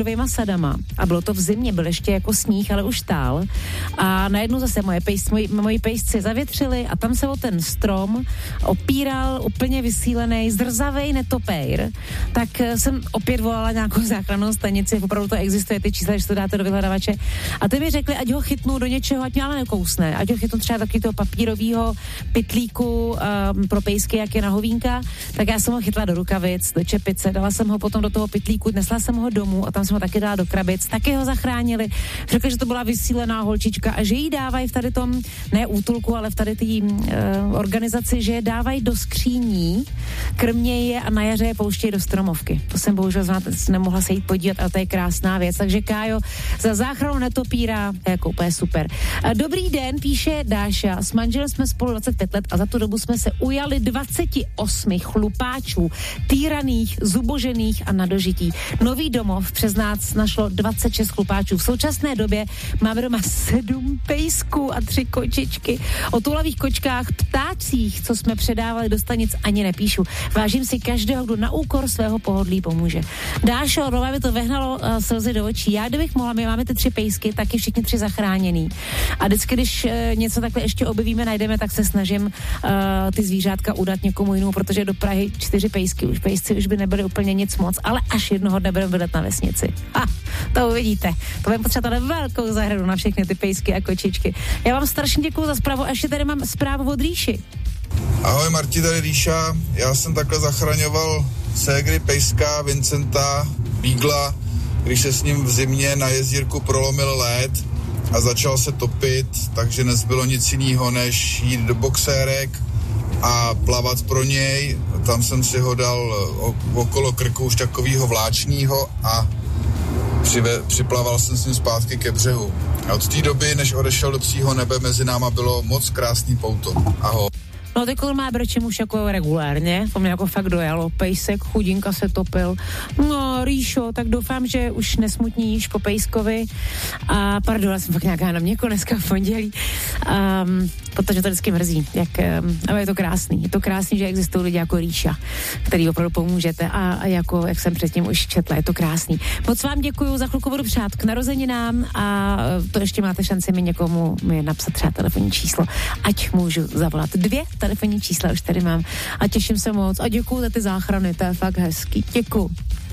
dvěma sadama a bylo to v zimě, byl ještě jako sníh, ale už tál a najednou zase moji pejsci zavětřili a tam se o ten strom opíral úplně vysílený zrzavej netopejr, tak jsem opět volala nějakou záchrannou stanici, opravdu to existuje, ty čísla, že to dáte do vyhledavače a ty mi řekli, ať ho chytnu do něčeho, ať mě ale nekousne, ať ho chytnu třeba taky toho papírového pytlíku pro pejsky, jak je na hovínka, tak já jsem ho chytla do rukavic, do čepice, dala jsem ho potom do toho pytlíku, nesla jsem ho domů a tam jsem ho taky dala do krabic, taky ho zachránili. Řekli, že to byla vysílená holčička a že jí dávají v tady tom, ne útulku, ale v tady té organizaci, že je dávají do skříní, krmějí je a na jaře je pouštějí do stromovky. To jsem bohužel nemohla se jít podívat, ale to je krásná věc. Takže Kájo, za záchranu netopíra, jako úplně super. Dobrý den, píše Dáša, s manželem jsme spolu 25 let a za tu dobu jsme se ujali 28 chlupáčů, týraných, zubožených a na dožití. Nový domov přes nás našlo 26 chlupáčů. V současné době máme doma 7 pejsků a 3 kočičky. O toulavých kočkách, ptácích, co jsme předávali do stanic, ani nepíšu. Vážím si každého, kdo na úkor svého pohodlí pomůže. Dášo, Rova, by to vehnalo slzy do očí. Já, kdybych mohla, my máme ty 3 pejsky, taky všichni 3 zachráněný. A vždycky, když něco takhle ještě objevíme, najdeme, tak se snažím ty zvířátka udat někomu jinému, protože do Prahy 4 pejsky, už pejsci už by nebyly úplně nic moc, ale až jednoho dne budeme vydat na vesnici. To uvidíte. To budeme potřebovat velkou zahradu na všechny ty pejsky a kočičky. Já vám strašně děkuju za zprávu a ještě tady mám zprávu od Ríši. Ahoj Marti, tady Ríša. Já jsem takhle zachraňoval ségry pejska Vincenta Beagla, když se s ním v zimě na jezdírku prolomil led a začal se topit, takže nezbylo nic jiného, než jít do boxérek a plavat pro něj. Tam jsem si ho dal okolo krku už takovýho vláčnýho a připlaval jsem s ním zpátky ke břehu. A od té doby, než odešel do psího nebe, mezi náma bylo moc krásný pouto. Ahoj. No teď má brčím už jako regulárně, to mě jako fakt dojalo, pejsek, chudinka se topil. No Ríšo, tak doufám, že už nesmutníš po pejskovi a pardon, já jsem fakt nějaká na měko dneska v pondělí, protože to vždycky mrzí, ale je to krásný, že existují lidi jako Ríša, který opravdu pomůžete a jako, jak jsem předtím už četla, je to krásný. Moc vám děkuju, za chvilku budu přát k narozeninám a to ještě máte šanci mi někomu napsat třeba telefonní číslo, ať můžu zavolat 2 telefonní čísla už tady mám a těším se moc a děkuju za ty záchrany, to je fakt hezký. Děkuju.